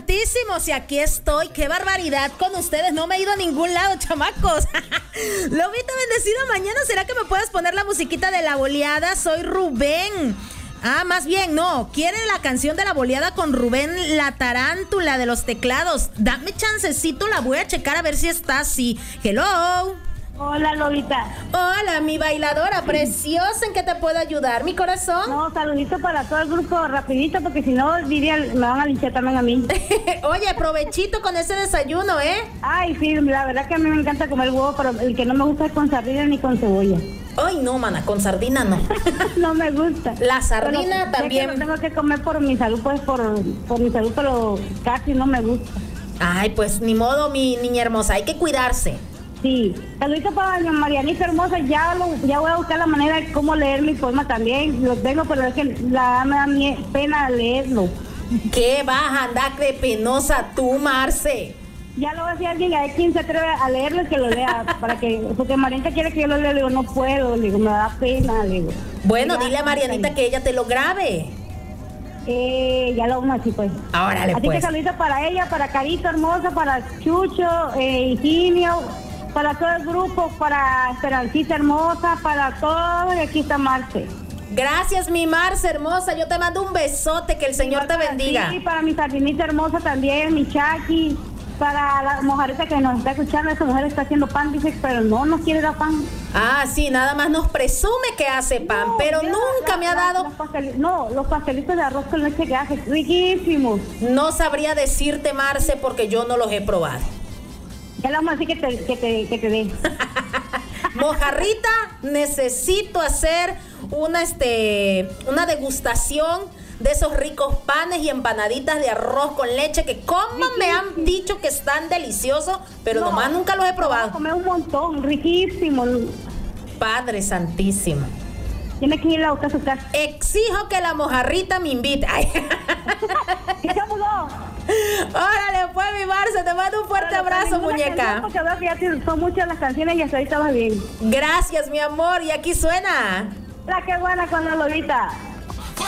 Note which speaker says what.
Speaker 1: santísimos, y aquí estoy. ¡Qué barbaridad con ustedes! No me he ido a ningún lado, chamacos. Lobita bendecida, mañana ¿será que me puedes poner la musiquita de La Boleada? Soy Rubén. Más bien, no. ¿Quieren la canción de La Boleada con Rubén la Tarántula de los teclados? Dame chancecito, la voy a checar a ver si está así. Hello.
Speaker 2: Hola, Lolita.
Speaker 1: Hola, mi bailadora preciosa. ¿En qué te puedo ayudar, mi corazón?
Speaker 2: No, saludito para todo el grupo, rapidito, porque si no, diría, me van a linchar también a mí.
Speaker 1: Oye, provechito con ese desayuno, ¿eh?
Speaker 2: Ay, sí, la verdad que a mí me encanta comer huevo, pero el que no me gusta es con sardina ni con cebolla.
Speaker 1: Ay, no, mana, con sardina no.
Speaker 2: No me gusta.
Speaker 1: La sardina
Speaker 2: pero
Speaker 1: también.
Speaker 2: Sé que lo tengo que comer por mi salud, pues por mi salud, pero casi no me gusta.
Speaker 1: Ay, pues ni modo, mi niña hermosa, hay que cuidarse.
Speaker 2: Sí, saludito para doña Marianita hermosa, ya voy a buscar la manera de cómo leer mi poema también, lo tengo, pero es que me da pena leerlo.
Speaker 1: ¿Qué vas a andar de penosa tú, Marce?
Speaker 2: Ya lo voy a decir a alguien, a ver quién se atreve a leerlo y que lo lea, porque Marianita quiere que yo lo lea, le digo, no puedo, le digo, me da pena, le digo.
Speaker 1: Bueno, dile a Marianita que ella te lo grabe.
Speaker 2: Ya lo vamos así, pues.
Speaker 1: Órale,
Speaker 2: así
Speaker 1: pues.
Speaker 2: que saludito para ella, para Carito hermosa, para Chucho, Higinio, para todo el grupo, para Esperancita hermosa, para todo, y aquí está Marce.
Speaker 1: Gracias, mi Marce hermosa, yo te mando un besote, que el Señor te bendiga.
Speaker 2: Sí, para mi sardinita hermosa también, mi Chaki, para la mojarita que nos está escuchando, esa mujer está haciendo pan, dice, pero no nos quiere dar pan.
Speaker 1: Sí, nada más nos presume que hace pan, pero nunca me ha dado...
Speaker 2: Los pastelitos de arroz con leche que hace, riquísimos.
Speaker 1: No sabría decirte, Marce, porque yo no los he probado.
Speaker 2: Ya le vamos a decir que te dé.
Speaker 1: Mojarrita, necesito hacer una degustación de esos ricos panes y empanaditas de arroz con leche que como me han dicho que están deliciosos, pero nomás nunca los he probado.
Speaker 2: Comer un montón, riquísimo.
Speaker 1: Padre santísimo.
Speaker 2: Tiene que ir a buscar su casa.
Speaker 1: Exijo que la mojarrita me invite. Ay.
Speaker 2: ¿Qué se mudó?
Speaker 1: Órale, pues, mi Marce, te mando un fuerte abrazo, muñeca.
Speaker 2: Porque veo que ya son muchas las canciones y hasta ahorita va bien.
Speaker 1: Gracias, mi amor, y aquí suena.
Speaker 2: La que buena con la Lolita.